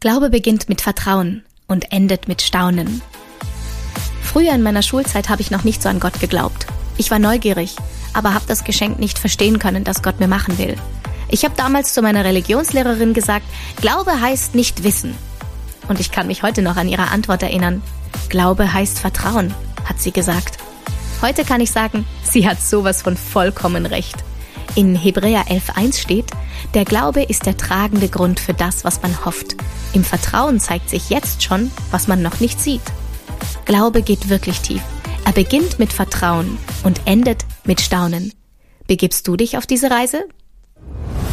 Glaube beginnt mit Vertrauen und endet mit Staunen. Früher in meiner Schulzeit habe ich noch nicht so an Gott geglaubt. Ich war neugierig, aber habe das Geschenk nicht verstehen können, das Gott mir machen will. Ich habe damals zu meiner Religionslehrerin gesagt, Glaube heißt nicht wissen. Und ich kann mich heute noch an ihre Antwort erinnern. Glaube heißt Vertrauen, hat sie gesagt. Heute kann ich sagen, sie hat sowas von vollkommen recht. In Hebräer 11,1 steht, der Glaube ist der tragende Grund für das, was man hofft. Im Vertrauen zeigt sich jetzt schon, was man noch nicht sieht. Glaube geht wirklich tief. Er beginnt mit Vertrauen und endet mit Staunen. Begibst du dich auf diese Reise?